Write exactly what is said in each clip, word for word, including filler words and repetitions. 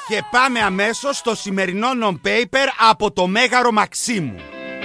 Και πάμε αμέσως στο σημερινό non-paper από το Μέγαρο Μαξίμου.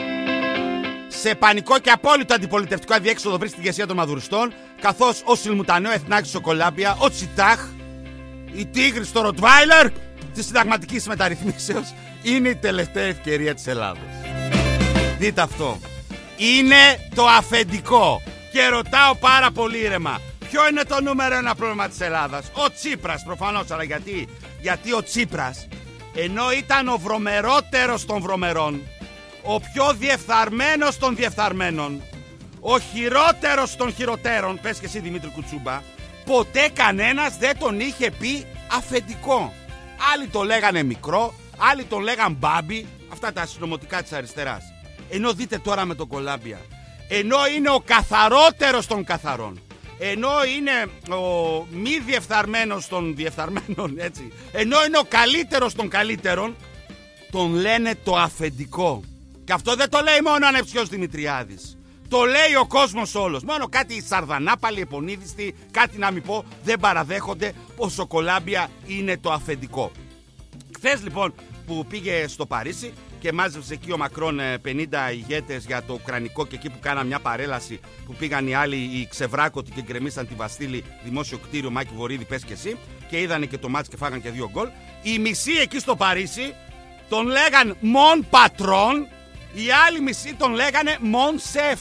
Σε πανικό και απόλυτο αντιπολιτευτικό αδιέξοδο βρίσκεται η ηγεσία των Μαδουριστών, καθώς ο Σιλμουτανέο Εθνάκης στο Κολάμπια, ο Τσιτάχ, η Τίγρη στο Ροτβάιλερ της συνταγματικής μεταρρυθμίσεως είναι η τελευταία ευκαιρία της Ελλάδας. Δείτε αυτό. Είναι το αφεντικό. Και ρωτάω πάρα πολύ ήρεμα, ποιο είναι το νούμερο ένα πρόβλημα της Ελλάδας? Ο Τσίπρας προφανώς, αλλά γιατί? Γιατί ο Τσίπρας, ενώ ήταν ο βρωμερότερος των βρωμερών, ο πιο διεφθαρμένος των διεφθαρμένων, ο χειρότερος των χειροτέρων, πες και εσύ Δημήτρη Κουτσούμπα, ποτέ κανένας δεν τον είχε πει αφεντικό. Άλλοι το λέγανε μικρό, άλλοι τον λέγαν μπάμπι, αυτά τα συνωμοτικά της αριστεράς. Ενώ δείτε τώρα με το Κολάμπια, ενώ είναι ο καθαρότερος των καθαρών, ενώ είναι ο μη διεφθαρμένος των διεφθαρμένων, έτσι, ενώ είναι ο καλύτερος των καλύτερων, τον λένε το αφεντικό. Και αυτό δεν το λέει μόνο ο Ανεψιός Δημητριάδης. Το λέει ο κόσμος όλος. Μόνο κάτι οι Σαρδανάπαλοι, επονίδιστοι, κάτι να μην πω, δεν παραδέχονται πως ο Κολάμπια είναι το αφεντικό. Χθες λοιπόν που πήγε στο Παρίσι και μάζεψε εκεί ο Μακρόν πενήντα ηγέτες για το Ουκρανικό, και εκεί που κάναν μια παρέλαση που πήγαν οι άλλοι οι ξεβράκωτοι και γκρεμίσαν τη Βαστίλη, δημόσιο κτίριο, Μάκη Βορίδη, πες και εσύ, και είδανε και το μάτς και φάγαν και δύο γκολ. Οι μισοί εκεί στο Παρίσι τον λέγαν Mon Patron, οι άλλοι μισοί τον λέγανε Mon Chef.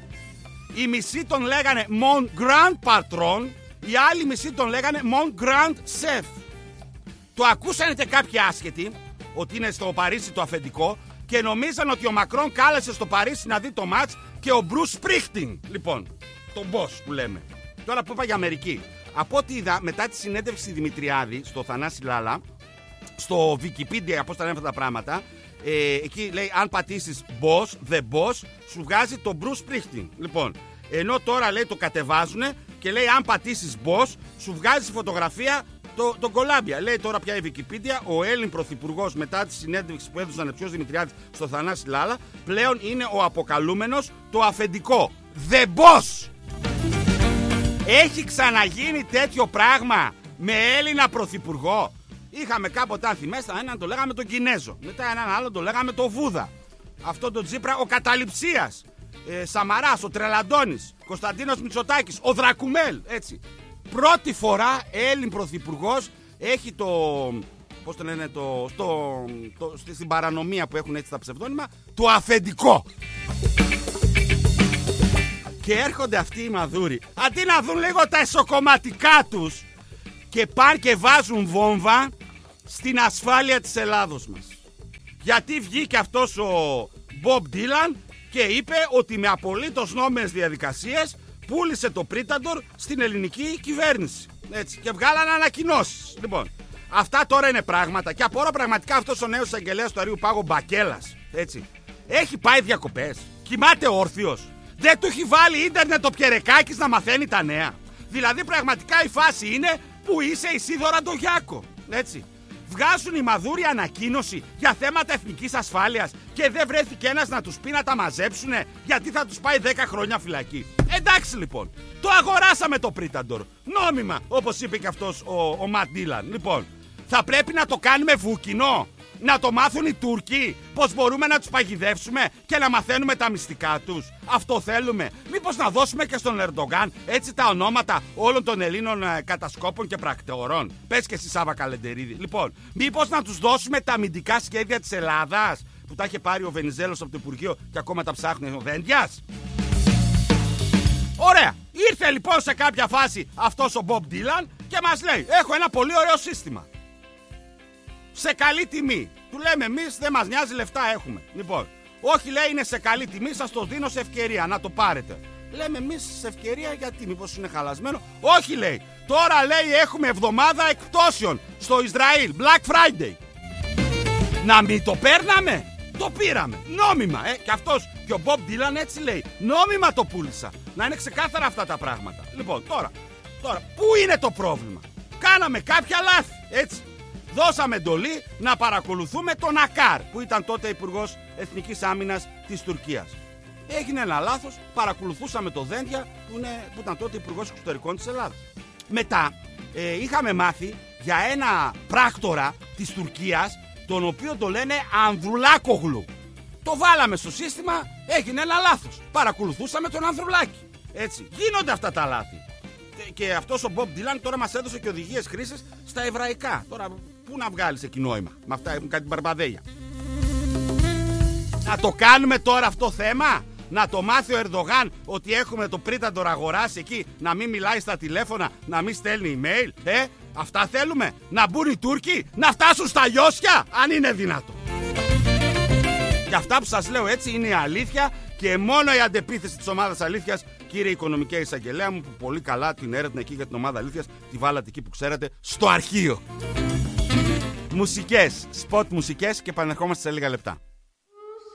Οι μισοί τον λέγανε Mon Grand Patron, οι άλλοι μισοί τον λέγανε Mon Grand Chef. Το ακούσανε και κάποιοι άσχετοι ότι είναι στο Παρίσι το αφεντικό και νομίζαν ότι ο Μακρόν κάλεσε στο Παρίσι να δει το μάτς και ο Μπρους Σπρίχτινγκ, λοιπόν, τον boss που λέμε. Τώρα που είπα για Αμερική, από ό,τι είδα μετά τη συνέντευξη Δημητριάδη στο Θανάση Λάλα, στο Wikipedia, πώς τα λένε αυτά τα πράγματα, ε, εκεί λέει αν πατήσεις boss, the boss, σου βγάζει το Bruce Springsteen. Λοιπόν, ενώ τώρα λέει το κατεβάζουνε και λέει αν πατήσεις boss, σου βγάζει φωτογραφία το, το Κολάμπια. Λέει τώρα πια η Wikipedia, ο Έλλην πρωθυπουργός μετά τη συνέντευξη που έδωσε ο Ανεψιός Δημητριάδης στο Θανάση Λάλα, πλέον είναι ο αποκαλούμενος το αφεντικό. The boss! Έχει ξαναγίνει τέτοιο πράγμα με Έλληνα πρωθυπουργό? Είχαμε κάποτε, αν θυμέστε, έναν το λέγαμε τον Κινέζο, μετά έναν άλλο το λέγαμε το Βούδα, αυτό το Τσίπρα ο Καταληψίας, ε, Σαμαράς, ο Τρελαντώνης, Κωνσταντίνος Μητσοτάκης, ο Δρακουμέλ, έτσι. Πρώτη φορά Έλλην πρωθυπουργός έχει το, πώς το λένε, το, το, το, στην παρανομία που έχουν έτσι τα ψευδόνυμα, το αφεντικό. Και έρχονται αυτοί οι μαδούροι, αντί να δουν λίγο τα εσωκομματικά τους, και πάνε και βάζουν βόμβα στην ασφάλεια της Ελλάδος μας. Γιατί βγήκε αυτός ο Μπομπ Ντίλαν και είπε ότι με απολύτως νόμιμες διαδικασίες πούλησε το Πρίταντορ στην ελληνική κυβέρνηση. Έτσι, και βγάλανε ανακοινώσεις. Λοιπόν, αυτά τώρα είναι πράγματα και απορώ πραγματικά αυτός ο νέος εισαγγελέας του Αρείου Πάγου, Μπακέλας, έτσι, έχει πάει διακοπές, κοιμάται όρθιος, δεν του έχει βάλει ίντερνετ ο Πιερεκάκης να μαθαίνει τα νέα. Δηλαδή πραγματικά η φάση είναι που είσαι Ισίδωρα Ντογιάκο, έτσι. Βγάζουν οι μαδούροι ανακοίνωση για θέματα εθνικής ασφάλειας και δεν βρέθηκε ένας να τους πει να τα μαζέψουνε, γιατί θα τους πάει δέκα χρόνια φυλακή. Εντάξει λοιπόν, το αγοράσαμε το Πρίταντορ, νόμιμα, όπως είπε και αυτός ο, ο Ματ Ντίλαν. Λοιπόν, θα πρέπει να το κάνουμε βούκινο, να το μάθουν οι Τούρκοι, πως μπορούμε να τους παγιδεύσουμε και να μαθαίνουμε τα μυστικά τους. Αυτό θέλουμε? Μήπως να δώσουμε και στον Ερντογάν έτσι τα ονόματα όλων των Ελλήνων ε, κατασκόπων και πρακτορών? Πες και εσύ Σάβα Καλεντερίδη. Λοιπόν, μήπως να τους δώσουμε τα αμυντικά σχέδια της Ελλάδας που τα είχε πάρει ο Βενιζέλος από το Υπουργείο και ακόμα τα ψάχνει ο Δέντιας? Ωραία, ήρθε λοιπόν σε κάποια φάση αυτός ο Μπομπ Ντίλαν και μας λέει έχω ένα πολύ ωραίο σύστημα σε καλή τιμή. Του λέμε εμείς δεν μας νοιάζει, λεφτά έχουμε. Λοιπόν, όχι λέει είναι σε καλή τιμή, σας το δίνω σε ευκαιρία να το πάρετε. Λέμε εμείς σε ευκαιρία γιατί, μήπως είναι χαλασμένο? Όχι λέει, τώρα λέει έχουμε εβδομάδα εκπτώσεων στο Ισραήλ, Black Friday. Να μην το παίρναμε? Το πήραμε, νόμιμα, ε, και αυτός και ο Μπομπ Ντίλαν έτσι λέει, νόμιμα το πούλησα. Να είναι ξεκάθαρα αυτά τα πράγματα. Λοιπόν, τώρα, τώρα, πού είναι το πρόβλημα? Κάναμε κάποια λάθη, έτσι. Δώσαμε εντολή να παρακολουθούμε τον Ακάρ, που ήταν τότε Υπουργός Εθνικής Άμυνας της Τουρκίας. Έγινε ένα λάθος, παρακολουθούσαμε το Δέντια, που, είναι, που ήταν τότε Υπουργός Εξωτερικών της Ελλάδας. Μετά ε, είχαμε μάθει για ένα πράκτορα της Τουρκίας, τον οποίο το λένε Ανδρουλάκογλου. Το βάλαμε στο σύστημα, έγινε ένα λάθος. Παρακολουθούσαμε τον Ανδρουλάκη. Έτσι, γίνονται αυτά τα λάθη. Και αυτός ο Μπομπ Ντίλαν τώρα μας έδωσε και οδηγίες χρήσης στα εβραϊκά. Τώρα, πού να βγάλεις εκεί νόημα? Με αυτά έχουν κάτι μπαρμπαδέλια. Να το κάνουμε τώρα αυτό θέμα? Να το μάθει ο Ερντογάν ότι έχουμε το πρίταντορ αγοράσει εκεί, να μην μιλάει στα τηλέφωνα, να μην στέλνει email? Ε, αυτά θέλουμε? Να μπουν οι Τούρκοι, να φτάσουν στα λιώσια, αν είναι δυνατό? Και αυτά που σας λέω έτσι είναι η αλήθεια και μόνο η αντεπίθεση της ομάδας αλήθειας, κύριε Οικονομικέ Εισαγγελέα μου, που πολύ καλά την έρευνα εκεί για την ομάδα αλήθειας τη βάλατε εκεί που ξέρετε, στο αρχείο. Μουσικές, σποτ μουσικές και επανερχόμαστε σε λίγα λεπτά.